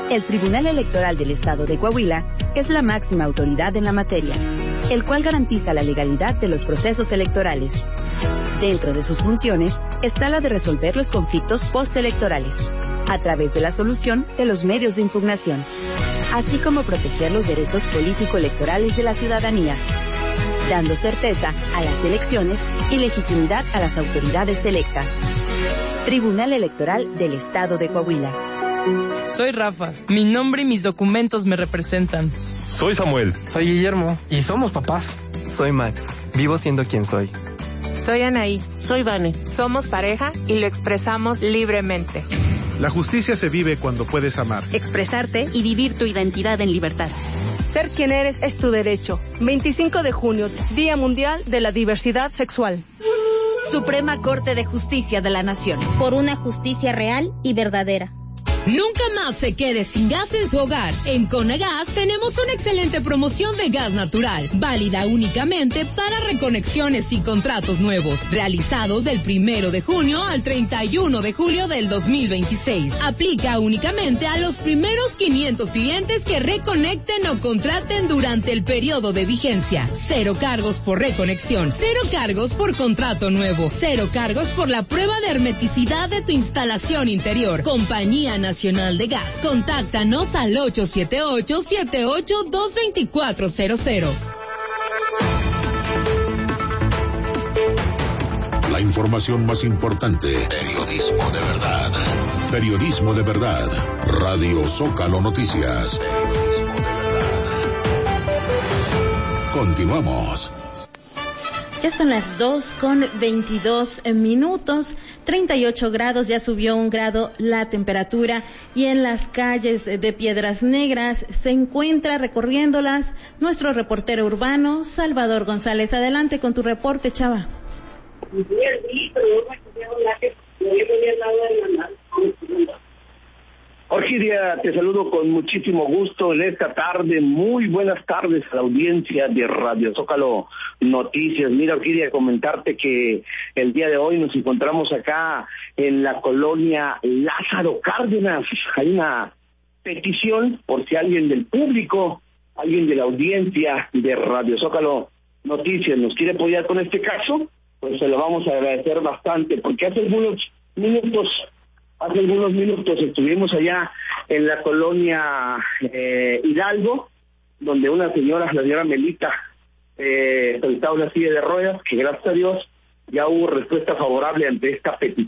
El Tribunal Electoral del Estado de Coahuila es la máxima autoridad en la materia, el cual garantiza la legalidad de los procesos electorales. Dentro de sus funciones está la de resolver los conflictos postelectorales, a través de la solución de los medios de impugnación, así como proteger los derechos político-electorales de la ciudadanía, dando certeza a las elecciones y legitimidad a las autoridades electas. Tribunal Electoral del Estado de Coahuila. Soy Rafa. Mi nombre y mis documentos me representan. Soy Samuel. Soy Guillermo. Y somos papás. Soy Max. Vivo siendo quien soy. Soy Anaí. Soy Vane. Somos pareja y lo expresamos libremente. La justicia se vive cuando puedes amar, expresarte y vivir tu identidad en libertad. Ser quien eres es tu derecho. 25 de junio, Día Mundial de la Diversidad Sexual. Suprema Corte de Justicia de la Nación. Por una justicia real y verdadera. Nunca más se quede sin gas en su hogar. En Conagas tenemos una excelente promoción de gas natural, válida únicamente para reconexiones y contratos nuevos, realizados del 1 de junio al 31 de julio del 2026. Aplica únicamente a los primeros 500 clientes que reconecten o contraten durante el periodo de vigencia. 0 cargos por reconexión, 0 cargos por contrato nuevo, 0 cargos por la prueba de hermeticidad de tu instalación interior. Compañía Nacional de Gas. Contáctanos al 878-78-22400. La información más importante. Periodismo de verdad. Periodismo de verdad. Radio Zócalo Noticias. Continuamos. Ya son las 2:22, 38 grados, ya subió 1 grado la temperatura y en las calles de Piedras Negras se encuentra recorriéndolas nuestro reportero urbano, Salvador González. Adelante con tu reporte, Chava. Orquídea, te saludo con muchísimo gusto en esta tarde. Muy buenas tardes a la audiencia de Radio Zócalo Noticias. Mira, Orquídea, comentarte que el día de hoy nos encontramos acá en la colonia Lázaro Cárdenas. Hay una petición por si alguien del público, alguien de la audiencia de Radio Zócalo Noticias nos quiere apoyar con este caso, pues se lo vamos a agradecer bastante, porque hace algunos minutos estuvimos allá en la colonia Hidalgo, donde una señora, la señora Melita, solicitaba una silla de ruedas, que gracias a Dios ya hubo respuesta favorable ante esta petición.